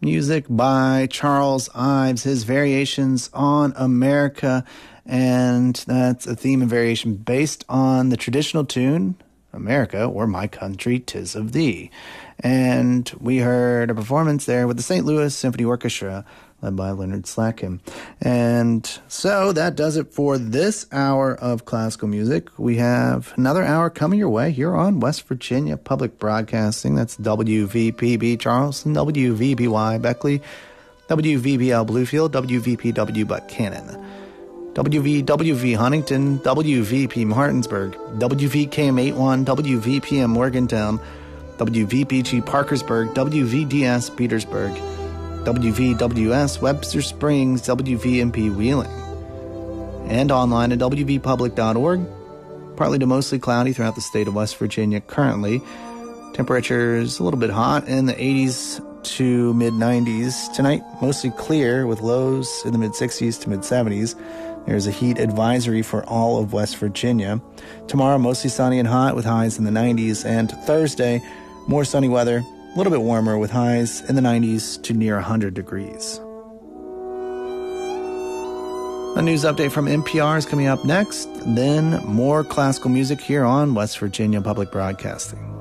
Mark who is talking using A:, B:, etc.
A: music by Charles Ives, his Variations on America, and that's a theme and variation based on the traditional tune, America, or My Country, 'Tis of Thee. And we heard a performance there with the St. Louis Symphony Orchestra, led by Leonard Slatkin. And so that does it for this hour of classical music. We have another hour coming your way here on West Virginia Public Broadcasting. That's WVPB Charleston, WVBY Beckley, WVBL Bluefield, WVPW Buchanan, WVWV Huntington, WVP Martinsburg, WVKM81, WVPM Morgantown, WVPG Parkersburg, WVDS Petersburg, WVWS Webster Springs, WVMP Wheeling, and online at wvpublic.org. Partly to mostly cloudy throughout the state of West Virginia currently. Temperatures a little bit hot in the 80s to mid-90s. Tonight, mostly clear with lows in the mid-60s to mid-70s. There's a heat advisory for all of West Virginia. Tomorrow, mostly sunny and hot with highs in the 90s. And Thursday, more sunny weather, a little bit warmer with highs in the 90s to near 100 degrees. A news update from NPR is coming up next. Then more classical music here on West Virginia Public Broadcasting.